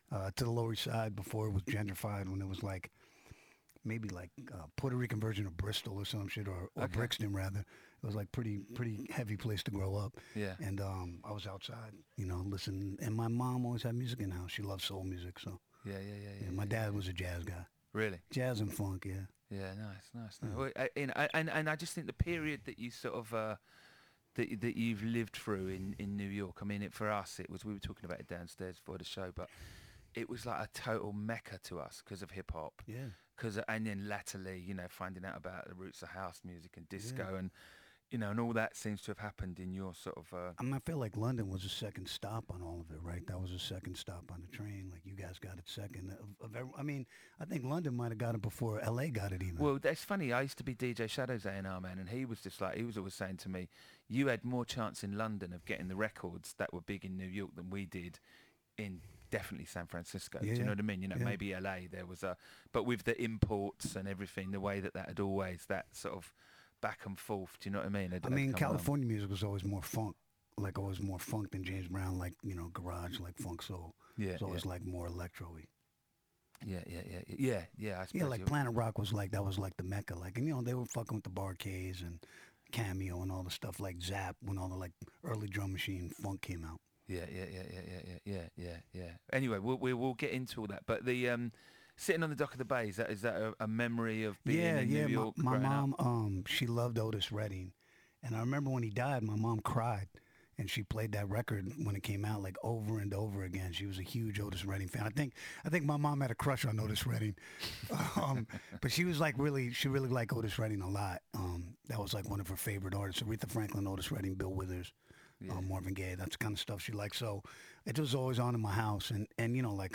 to the Lower East Side before it was gentrified, when it was like maybe like Puerto Rican version of Bristol or some shit, or Okay. Brixton rather. It was like pretty heavy place to grow up. Yeah. And I was outside, listening. And my mom always had music in the house. She loved soul music, so Yeah, yeah, yeah, yeah. yeah, My yeah, dad yeah. was a jazz guy, Really? jazz and funk. Yeah, Yeah, nice, nice, nice. yeah, Well, and I just think the period that you sort of that you've lived through in New York. I mean, for us, it was, we were talking about it downstairs before the show, but it was like a total mecca to us because of hip hop. yeah, And then latterly, finding out about the roots of house music and yeah. disco, and and all that seems to have happened in your sort of. I mean, I feel like London was a second stop on all of it, right? That was a second stop on the train. Like you guys got it second. I mean, I think London might have got it before LA got it even. Well, that's funny. I used to be DJ Shadow's A&R man, and he was just like, he was always saying to me, you had more chance in London of getting the records that were big in New York than we did in definitely San Francisco. Do you Yeah, know what I mean? yeah. Maybe LA there was but with the imports and everything, the way that had always that sort of back and forth. Do you know what I mean? I mean, California music was always more funk, like always more funk than James Brown, like garage, like funk soul. Yeah, It's always like more electro-y. Yeah. I Yeah, suppose like Planet Rock was like, that was like the mecca. Like, and they were fucking with the Bar-Kays and Cameo and all the stuff like Zap, when all the like early drum machine funk came out. Yeah. Anyway, we'll get into all that. But the sitting on the dock of the bay, is that a memory of being Yeah, in yeah. New York? My growing up? mom, she loved Otis Redding, and I remember when he died, my mom cried, and she played that record when it came out like over and over again. She was a huge Otis Redding fan. I think my mom had a crush on Otis Redding, but she was like she really liked Otis Redding a lot. That was like one of her favorite artists: Aretha Franklin, Otis Redding, Bill Withers. Yeah. Marvin Gaye. That's the kind of stuff she liked. So it was always on in my house. And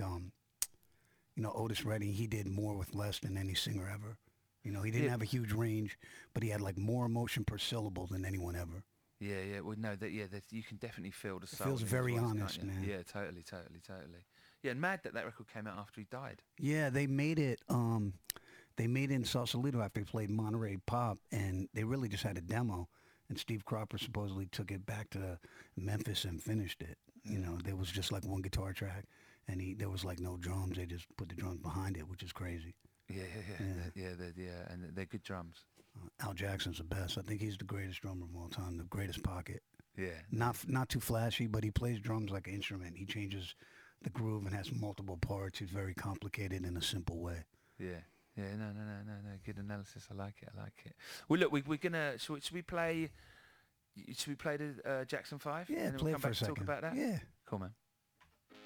Otis Redding, he did more with less than any singer ever. He didn't Yeah. have a huge range, but he had like more emotion per syllable than anyone ever. Yeah. Well, no, that you can definitely feel the soul. Feels in his very voice, honest, can't you? man. Yeah, totally. Yeah, and mad that record came out after he died. Yeah, they made it. They made it in Sausalito after they played Monterey Pop, and they really just had a demo. And Steve Cropper supposedly took it back to Memphis and finished it. There was just like one guitar track, and there was like no drums. They just put the drums behind it, which is crazy. Yeah. And they're good drums. Al Jackson's the best. I think he's the greatest drummer of all time, the greatest pocket. Yeah. Not too flashy, but he plays drums like an instrument. He changes the groove and has multiple parts. He's very complicated in a simple way. Yeah. No. Good analysis. I like it. Well, look, we're gonna. Should we play? Should we play the Jackson 5? Yeah, and then play we'll it come for back a to talk second. about that. Yeah. Cool, man.